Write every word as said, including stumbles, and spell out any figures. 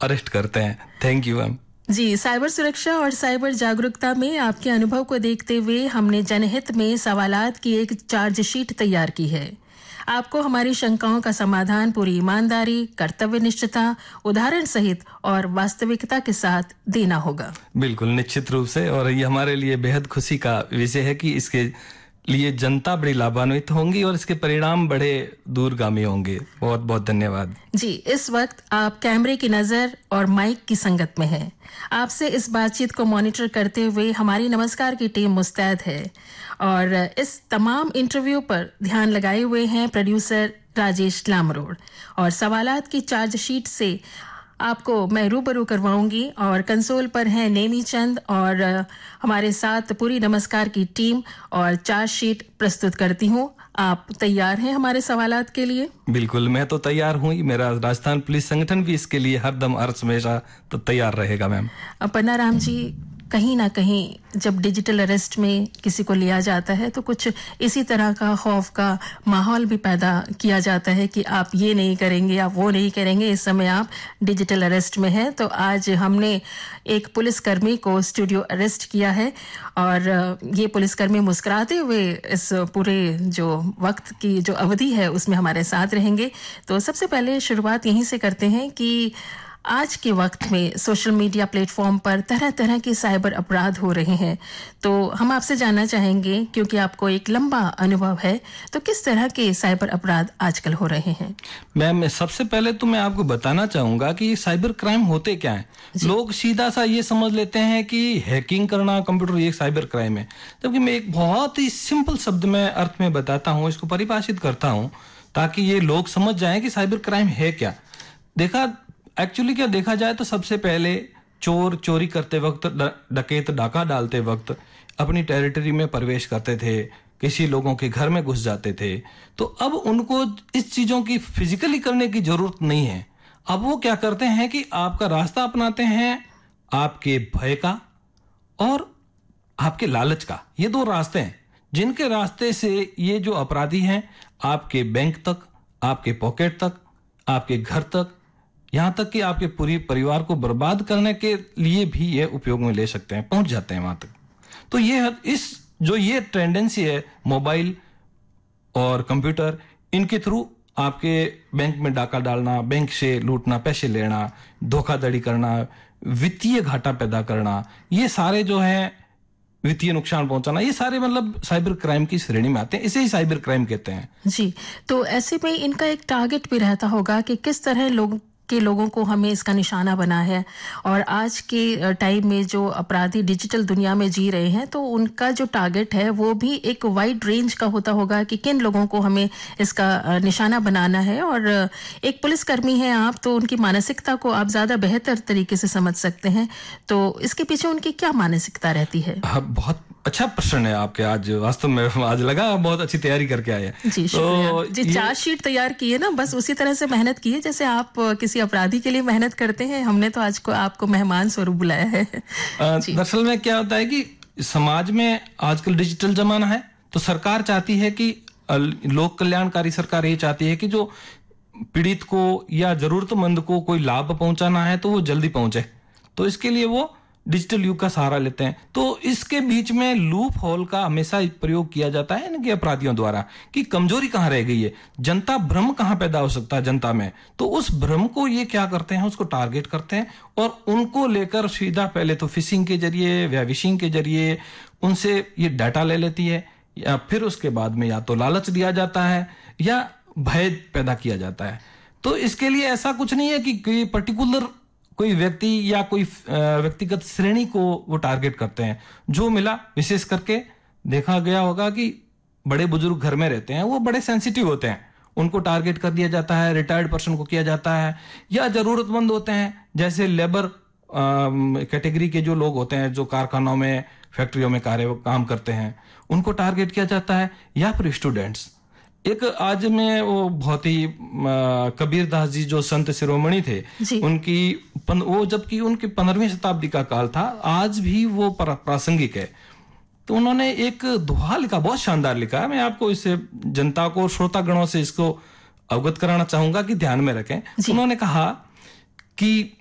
Arrest करते हैं। Thank you ma'am. Ji, cyber सुरक्षा और साइबर जागरूकता में आपके अनुभव को देखते हुए हमने जनहित में सवालात की एक चार्जशीट तैयार की है। आपको हमारी शंकाओं का समाधान पूरी ईमानदारी, कर्तव्य निष्ठता, उदाहरण सहित और वास्तविकता के साथ देना होगा। बिल्कुल, निश्चित रूप से। और ये हमारे लिए बेहद खुशी का विषय है कि इसके लिए जनता बड़ी लाभान्वित होंगी और इसके परिणाम बड़े दूरगामी होंगे। बहुत बहुत धन्यवाद। जी, इस वक्त आप कैमरे की नजर और माइक की संगत में हैं। आपसे इस बातचीत को मॉनिटर करते हुए हमारी नमस्कार की टीम मुस्तैद है और इस तमाम इंटरव्यू पर ध्यान लगाए हुए हैं प्रोड्यूसर राजेश लामरोड। और सवालात की चार्जशीट से आपको मैं रूबरू करवाऊंगी और कंसोल पर है नेमी चंद और हमारे साथ पूरी नमस्कार की टीम और चार्जशीट प्रस्तुत करती हूँ। आप तैयार हैं हमारे सवालात के लिए? बिल्कुल, मैं तो तैयार हूँ। मेरा राजस्थान पुलिस संगठन भी इसके लिए हरदम हर हमेशा तो तैयार रहेगा मैम। पन्नाराम जी, कहीं ना कहीं जब डिजिटल अरेस्ट में किसी को लिया जाता है तो कुछ इसी तरह का खौफ का माहौल भी पैदा किया जाता है कि आप ये नहीं करेंगे, आप वो नहीं करेंगे, इस समय आप डिजिटल अरेस्ट में हैं। तो आज हमने एक पुलिसकर्मी को स्टूडियो अरेस्ट किया है और ये पुलिसकर्मी मुस्कुराते हुए इस पूरे जो वक्त की जो अवधि है उसमें हमारे साथ रहेंगे। तो सबसे पहले शुरुआत यहीं से करते हैं कि आज के वक्त में सोशल मीडिया प्लेटफॉर्म पर तरह तरह के साइबर अपराध हो रहे हैं। तो हम आपसे जानना चाहेंगे, क्योंकि आपको एक लंबा अनुभव है, तो किस तरह के साइबर अपराध आजकल हो रहे हैं? मैम, सबसे पहले तो मैं आपको बताना चाहूंगा कि साइबर क्राइम होते क्या है। लोग सीधा सा ये समझ लेते हैं कि हैकिंग करना कंप्यूटर ये साइबर क्राइम है, जबकि मैं एक बहुत ही सिंपल शब्द में अर्थ में बताता हूँ, इसको परिभाषित करता हूँ ताकि ये लोग समझ जाएं कि साइबर क्राइम है क्या। देखा एक्चुअली क्या देखा जाए तो सबसे पहले चोर चोरी करते वक्त, डकैत डाका डालते वक्त अपनी टेरिटरी में प्रवेश करते थे, किसी लोगों के घर में घुस जाते थे। तो अब उनको इस चीजों की फिजिकली करने की जरूरत नहीं है। अब वो क्या करते हैं कि आपका रास्ता अपनाते हैं, आपके भय का और आपके लालच का। ये दो रास्ते हैं जिनके रास्ते से ये जो अपराधी हैं आपके बैंक तक, आपके पॉकेट तक, आपके घर तक, यहां तक कि आपके पूरी परिवार को बर्बाद करने के लिए भी ये उपयोग में ले सकते हैं, पहुंच जाते हैं वहां तक। तो ये इस जो ये टेंडेंसी है मोबाइल और कंप्यूटर, इनके थ्रू आपके बैंक में डाका डालना, बैंक से लूटना, पैसे लेना, धोखाधड़ी करना, वित्तीय घाटा पैदा करना, ये सारे जो है वित्तीय नुकसान पहुंचाना, ये सारे मतलब साइबर क्राइम की श्रेणी में आते हैं। इसे ही साइबर क्राइम कहते हैं। जी, तो ऐसे में इनका एक टारगेट भी रहता होगा कि किस तरह लोग के लोगों को हमें इसका निशाना बना है। और आज के टाइम में जो अपराधी डिजिटल दुनिया में जी रहे हैं तो उनका जो टारगेट है वो भी एक वाइड रेंज का होता होगा कि किन लोगों को हमें इसका निशाना बनाना है। और एक पुलिसकर्मी है आप, तो उनकी मानसिकता को आप ज्यादा बेहतर तरीके से समझ सकते हैं। तो इसके पीछे उनकी क्या मानसिकता रहती है? हाँ, बहुत अच्छा प्रश्न है आपके। आज वास्तव में आज लगा बहुत अच्छी तैयारी करके आए हैं। जी शुक्रिया। तो जी, चार्जशीट तैयार की है ना, बस उसी तरह से मेहनत की है जैसे आप किसी अपराधी के लिए मेहनत करते हैं। हमने तो आज को आपको मेहमान स्वरूप बुलाया है। दरअसल में क्या होता है कि समाज में आजकल डिजिटल जमाना है, तो सरकार चाहती है कि लोक कल्याणकारी सरकार ये चाहती है कि जो पीड़ित को या जरूरतमंद को कोई लाभ पहुंचाना है तो वो जल्दी पहुंचे। तो इसके लिए वो डिजिटल युग का सहारा लेते हैं। तो इसके बीच में लूप होल का हमेशा प्रयोग किया जाता है इनके अपराधियों द्वारा कि कमजोरी कहां रह गई है, जनता भ्रम कहां पैदा हो सकता है जनता में। तो उस भ्रम को ये क्या करते हैं, उसको टारगेट करते हैं और उनको लेकर सीधा पहले तो फिशिंग के जरिए या विशिंग के जरिए उनसे ये डाटा ले लेती है, या फिर उसके बाद में या तो लालच दिया जाता है या भय पैदा किया जाता है। तो इसके लिए ऐसा कुछ नहीं है कि कोई पर्टिकुलर कोई व्यक्ति या कोई व्यक्तिगत श्रेणी को वो टारगेट करते हैं। जो मिला, विशेष करके देखा गया होगा कि बड़े बुजुर्ग घर में रहते हैं, वो बड़े सेंसिटिव होते हैं, उनको टारगेट कर दिया जाता है, रिटायर्ड पर्सन को किया जाता है, या जरूरतमंद होते हैं जैसे लेबर कैटेगरी के जो लोग होते हैं जो कारखानों में, फैक्ट्रियों में कार्य काम करते हैं, उनको टारगेट किया जाता है, या फिर स्टूडेंट्स। एक आज में वो बहुत ही कबीर दास जी जो संत शिरोमणि थे, उनकी वो जबकि उनकी पंद्रहवीं शताब्दी का काल था, आज भी वो प्रासंगिक है। तो उन्होंने एक दोहा लिखा, बहुत शानदार लिखा है। मैं आपको इसे जनता को, श्रोतागणों से इसको अवगत कराना चाहूंगा कि ध्यान में रखें। उन्होंने कहा कि